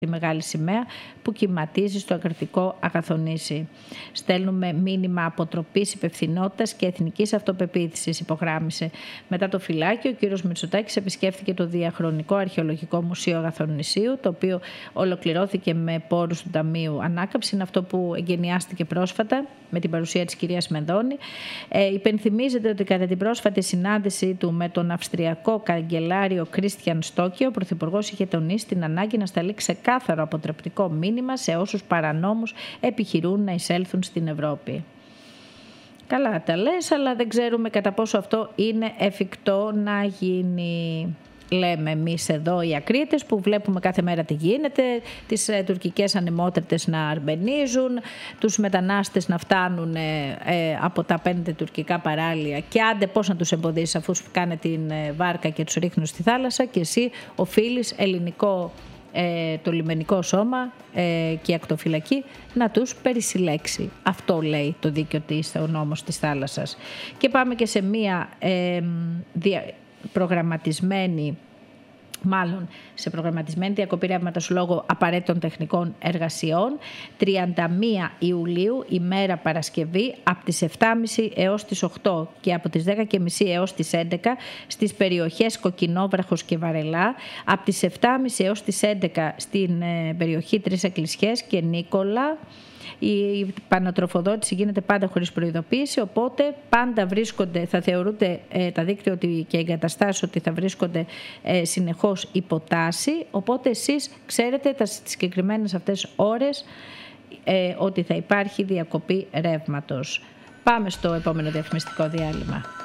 τη μεγάλη σημαία που κυματίζει στο ακρατικό Αγαθονήσι. Στέλνουμε μήνυμα αποτροπής, υπευθυνότητας και εθνικής αυτοπεποίθησης, υπογράμμισε. Μετά το φυλάκιο, ο κύριος Μητσοτάκης επισκέφθηκε το Διαχρονικό Αρχαιολογικό Μουσείο Αγαθονησίου, το οποίο ολοκληρώθηκε με πόρους του Ταμείου Ανάκαμψης. Είναι αυτό που εγκαινιάστηκε πρόσφατα με την παρουσία της κυρίας Μενδώνη. Υπενθυμίζεται ότι κατά την πρόσφατη συνάντησή του με τον Αυστριακό καγκελάριο Κρίστιαν Στόκιο, ο Πρωθυπουργός είχε τονίσει την ανάγκη να σταλεί ξεκάθαρο αποτρεπτικό μήνυμα σε όσους παρανόμους επιχειρούν να εισέλθουν στην Ευρώπη. Καλά τα λες, αλλά δεν ξέρουμε κατά πόσο αυτό είναι εφικτό να γίνει. Λέμε εμείς εδώ οι ακρίτες που βλέπουμε κάθε μέρα τι γίνεται, τις τουρκικές ανεμότρετες να αρμπενίζουν, τους μετανάστες να φτάνουν από τα 5 τουρκικά παράλια και άντε πώς να τους εμποδίσεις αφού σου κάνε την βάρκα και τους ρίχνουν στη θάλασσα και εσύ οφείλεις ελληνικό το λιμενικό σώμα και η ακτοφυλακή να τους περισυλλέξει. Αυτό λέει το δίκαιο της, ο νόμος της θάλασσας. Και πάμε και σε μία σε προγραμματισμένη διακοπή ρεύματος λόγω απαραίτητων τεχνικών εργασιών. 31 Ιουλίου, ημέρα Παρασκευή, από τις 7.30 έως τις 8 και από τις 10.30 έως τις 11 στις περιοχές Κοκκινόβραχος και Βαρελά, από τις 7.30 έως τις 11 στην περιοχή Τρεις Εκκλησιές και Νίκολα. Η πανατροφοδότηση γίνεται πάντα χωρίς προειδοποίηση, οπότε πάντα βρίσκονται, θα θεωρούνται τα δίκτυα και οι εγκαταστάσεις ότι θα βρίσκονται συνεχώς υποτάση, οπότε εσείς ξέρετε τις συγκεκριμένες αυτές ώρες ότι θα υπάρχει διακοπή ρεύματος. Πάμε στο επόμενο διαφημιστικό διάλειμμα.